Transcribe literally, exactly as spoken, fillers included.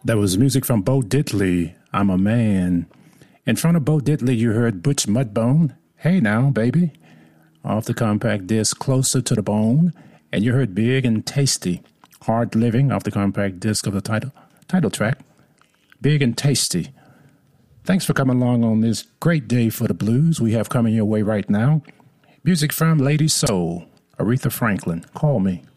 That was music from Bo Diddley, I'm a Man. In front of Bo Diddley, you heard Butch Mudbone, Hey Now, Baby, off the compact disc Closer to the Bone. And you heard Big and Tasty, Hard Living, off the compact disc of the title, title track, Big and Tasty. Thanks for coming along on this great day for the blues we have coming your way right now. Music from Lady Soul, Aretha Franklin, Call Me.